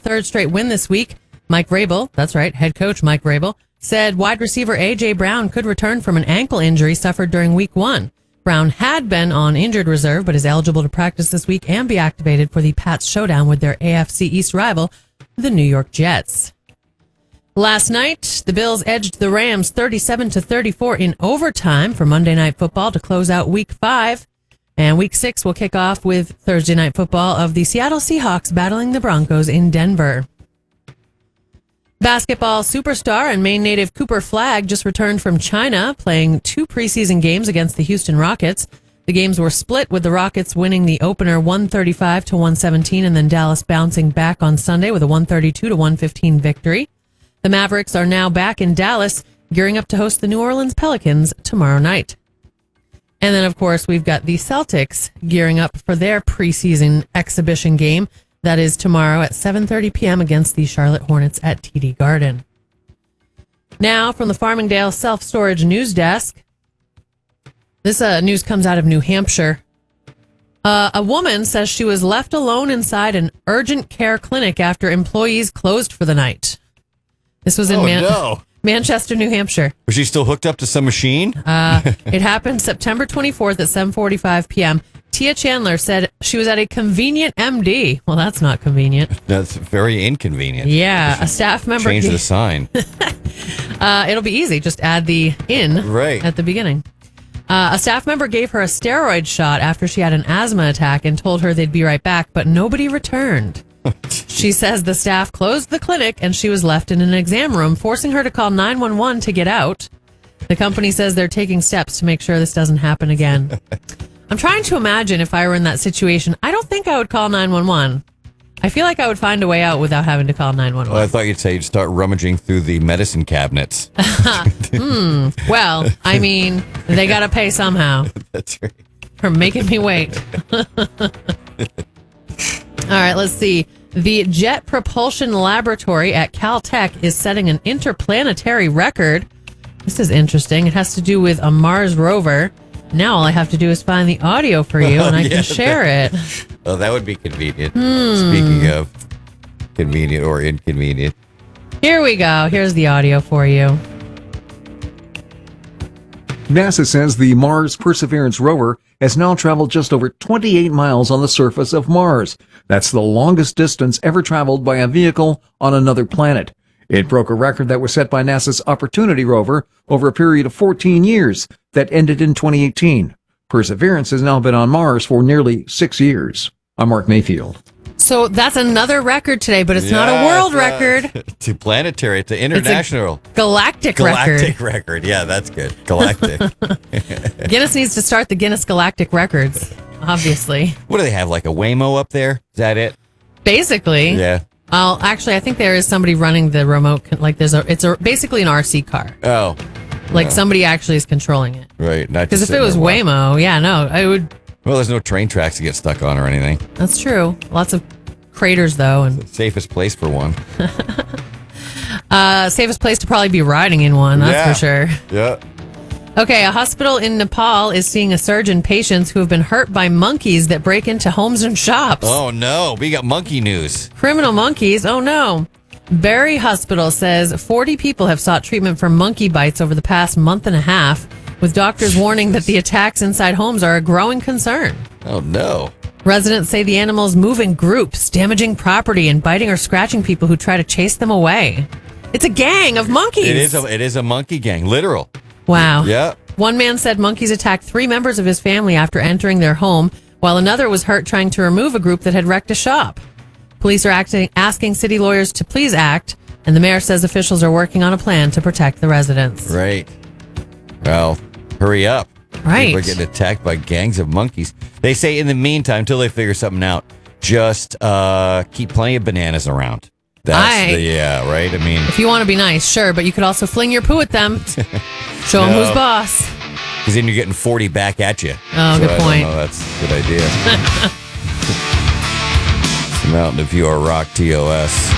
third straight win this week. Mike Vrabel, that's right, head coach Mike Vrabel, said wide receiver A.J. Brown could return from an ankle injury suffered during week 1. Brown had been on injured reserve, but is eligible to practice this week and be activated for the Pats showdown with their AFC East rival, the New York Jets. Last night, the Bills edged the Rams 37-34 in overtime for Monday Night Football to close out Week 5. And Week 6 will kick off with Thursday Night Football of the Seattle Seahawks battling the Broncos in Denver. Basketball superstar and Maine native Cooper Flagg just returned from China, playing 2 preseason games against the Houston Rockets. The games were split, with the Rockets winning the opener 135-117, and then Dallas bouncing back on Sunday with a 132-115 victory. The Mavericks are now back in Dallas, gearing up to host the New Orleans Pelicans tomorrow night. And then, of course, we've got the Celtics gearing up for their preseason exhibition game. That is tomorrow at 7:30 p.m. against the Charlotte Hornets at TD Garden. Now, from the Farmingdale Self-Storage News Desk, this news comes out of New Hampshire. A woman says she was left alone inside an urgent care clinic after employees closed for the night. This was in Manchester, New Hampshire. Was she still hooked up to some machine? It happened September 24th at 7:45 p.m. Tia Chandler said she was at a convenient MD. Well, that's not convenient. That's very inconvenient. Yeah, a staff member... Change the sign. It'll be easy. Just add the "in" at the beginning. A staff member gave her a steroid shot after she had an asthma attack and told her they'd be right back, but nobody returned. She says the staff closed the clinic and she was left in an exam room, forcing her to call 911 to get out. The company says they're taking steps to make sure this doesn't happen again. I'm trying to imagine if I were in that situation. I don't think I would call 911. I feel like I would find a way out without having to call 911. Well, I thought you'd say you'd start rummaging through the medicine cabinets. Well, I mean, they got to pay somehow. That's right. For making me wait. All right, let's see. The Jet Propulsion Laboratory at Caltech is setting an interplanetary record. This is interesting. It has to do with a Mars rover. Now all I have to do is find the audio for you, and I can share it. Oh, that would be convenient. Speaking of convenient or inconvenient. Here we go. Here's the audio for you. NASA says the Mars Perseverance rover has now traveled just over 28 miles on the surface of Mars. That's the longest distance ever traveled by a vehicle on another planet. It broke a record that was set by NASA's Opportunity rover over a period of 14 years that ended in 2018. Perseverance has now been on Mars for nearly 6 years. I'm Mark Mayfield. So that's another record today, but it's not a world record. It's a planetary. It's an international. It's a galactic record. Galactic record. Yeah, that's good. Galactic. Guinness needs to start the Guinness Galactic Records, obviously. What do they have, like a Waymo up there? Is that it? Basically. Yeah. Actually, I think there is somebody running the remote. Like it's basically an RC car. Oh. Like somebody actually is controlling it. Right. Because if it was Waymo, I would. Well, there's no train tracks to get stuck on or anything. That's true. Lots of craters, though. And it's the safest place for one. Safest place to probably be riding in one, that's for sure. Yeah. Okay, a hospital in Nepal is seeing a surge in patients who have been hurt by monkeys that break into homes and shops. Oh, no. We got monkey news. Criminal monkeys? Oh, no. Berry Hospital says 40 people have sought treatment for monkey bites over the past month and a half, with doctors warning that the attacks inside homes are a growing concern. Oh, no. Residents say the animals move in groups, damaging property and biting or scratching people who try to chase them away. It's a gang of monkeys. It is a monkey gang, literal. Wow. Yeah. One man said monkeys attacked 3 members of his family after entering their home, while another was hurt trying to remove a group that had wrecked a shop. Police are asking city lawyers to please act, and the mayor says officials are working on a plan to protect the residents. Right. Well, hurry up. Right. People are getting attacked by gangs of monkeys. They say in the meantime, until they figure something out, just keep plenty of bananas around. That's right? I mean, if you want to be nice, sure, but you could also fling your poo at them. Show them who's boss. Because then you're getting 40 back at you. Oh, good point. That's a good idea. It's the Mountain of View, our Rock TOS.